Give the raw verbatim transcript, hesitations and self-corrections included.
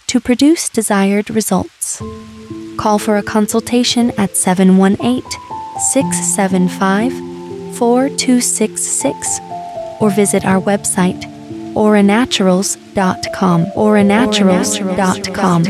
to produce desired results. Call for a consultation at seven one eight, six seven five, four two six six or visit our website aura naturals dot com aura naturals dot com.